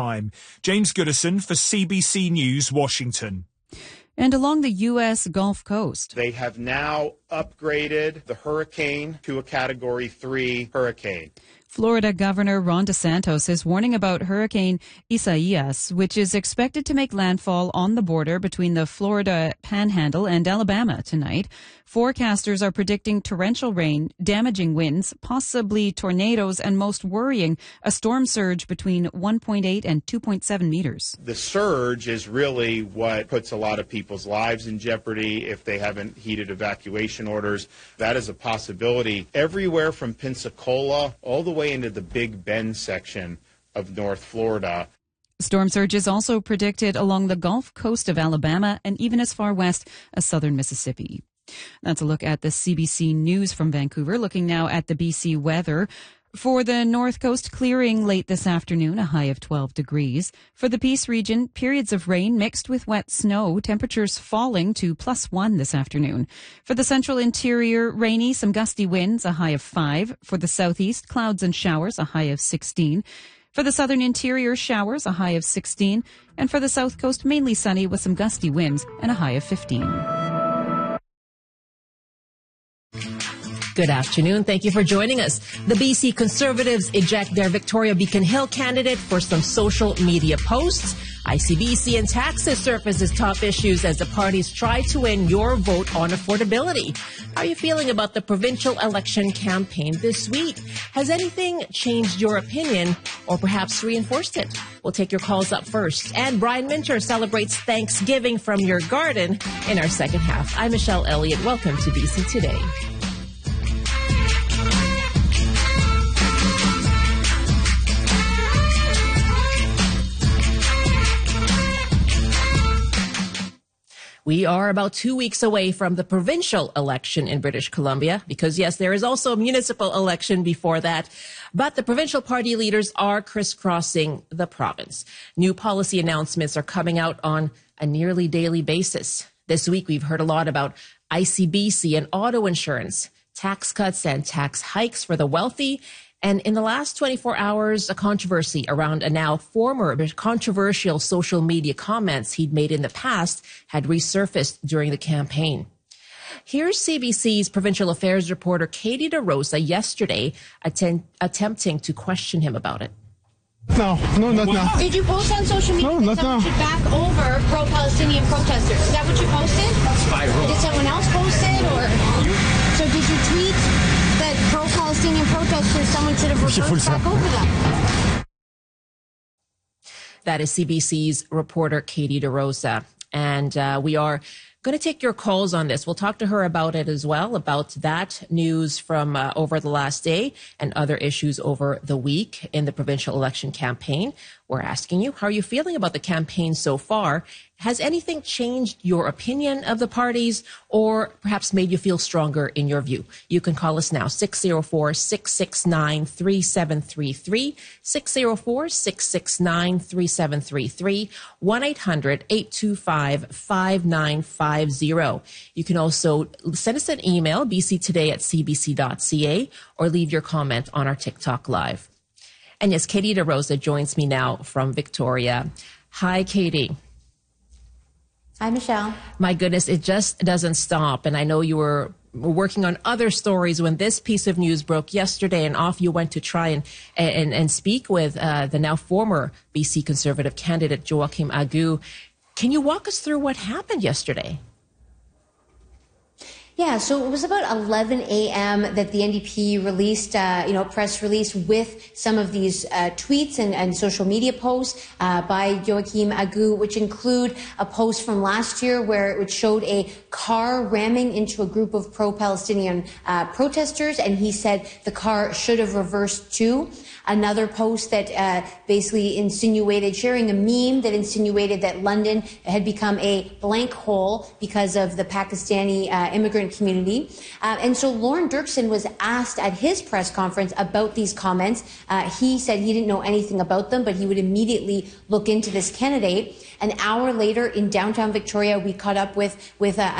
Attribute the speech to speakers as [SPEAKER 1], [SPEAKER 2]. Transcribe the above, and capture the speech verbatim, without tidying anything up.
[SPEAKER 1] time. James Goodison for C B C News, Washington.
[SPEAKER 2] And along the U S Gulf Coast,
[SPEAKER 3] they have now upgraded the hurricane to a Category three hurricane.
[SPEAKER 2] Florida Governor Ron DeSantis is warning about Hurricane Isaias, which is expected to make landfall on the border between the Florida Panhandle and Alabama tonight. Forecasters are predicting torrential rain, damaging winds, possibly tornadoes, and most worrying, a storm surge between one point eight and two point seven meters.
[SPEAKER 3] The surge is really what puts a lot of people's lives in jeopardy if they haven't heeded evacuation orders. That is a possibility everywhere from Pensacola all the way into the Big Bend section of North Florida.
[SPEAKER 2] Storm surges also predicted along the Gulf Coast of Alabama and even as far west as southern Mississippi. That's a look at the C B C News from Vancouver. Looking now at the B C weather. For the North Coast, clearing late this afternoon, a high of twelve degrees. For the Peace region, periods of rain mixed with wet snow, temperatures falling to plus one this afternoon. For the central interior, rainy, some gusty winds, a high of five. For the southeast, clouds and showers, a high of sixteen. For the southern interior, showers, a high of sixteen. And for the south coast, mainly sunny with some gusty winds and a high of fifteen.
[SPEAKER 4] Good afternoon. Thank you for joining us. The B C Conservatives eject their Victoria Beacon Hill candidate for some social media posts. I C B C and taxes surface as top issues as the parties try to win your vote on affordability. How are you feeling about the provincial election campaign this week? Has anything changed your opinion or perhaps reinforced it? We'll take your calls up first. And Brian Minter celebrates Thanksgiving from your garden in our second half. I'm Michelle Elliott. Welcome to B C Today. We are about two weeks away from the provincial election in British Columbia because, yes, there is also a municipal election before that. But the provincial party leaders are crisscrossing the province. New policy announcements are coming out on a nearly daily basis. This week, we've heard a lot about I C B C and auto insurance, tax cuts and tax hikes for the wealthy. And in the last twenty-four hours, a controversy around a now former controversial social media comments he'd made in the past had resurfaced during the campaign. Here's C B C's provincial affairs reporter Katie DeRosa yesterday atten- attempting to question him about it.
[SPEAKER 5] No, no, not now.
[SPEAKER 6] Did you post on social media
[SPEAKER 5] no,
[SPEAKER 6] that
[SPEAKER 5] not
[SPEAKER 6] someone
[SPEAKER 5] now.
[SPEAKER 6] should back over pro-Palestinian protesters? Is that what you posted?
[SPEAKER 5] Viral.
[SPEAKER 6] Did someone else post it? Or you? So did you tweet that pro-Palestinian protesters, someone should have reversed back over them?
[SPEAKER 4] That is C B C's reporter Katie DeRosa. And uh, we are going to take your calls on this. We'll talk to her about it as well, about that news from uh, over the last day and other issues over the week in the provincial election campaign. We're asking you, how are you feeling about the campaign so far? Has anything changed your opinion of the parties or perhaps made you feel stronger in your view? You can call us now, six oh four, six six nine, three seven three three, six oh four, six six nine, three seven three three, one eight hundred, eight two five, five nine five zero. You can also send us an email, b c today at c b c dot c a, or leave your comment on our TikTok Live. And yes, Katie DeRosa joins me now from Victoria. Hi, Katie.
[SPEAKER 6] Hi, Michelle.
[SPEAKER 4] My goodness, it just doesn't stop. And I know you were working on other stories when this piece of news broke yesterday, and off you went to try and and, and speak with uh, the now former B C Conservative candidate, Joachim Agu. Can you walk us through what happened yesterday?
[SPEAKER 6] Yeah, so it was about eleven a.m. that the N D P released, uh, you know, a press release with some of these uh, tweets and, and social media posts uh, by Joachim Agu, which include a post from last year where it showed a car ramming into a group of pro-Palestinian uh, protesters, and he said the car should have reversed too. Another post that uh, basically insinuated, sharing a meme that insinuated that London had become a blank hole because of the Pakistani uh, immigrant community. Uh, and so Lauren Dirksen was asked at his press conference about these comments. Uh, he said he didn't know anything about them, but he would immediately look into this candidate. An hour later in downtown Victoria, we caught up with, with uh,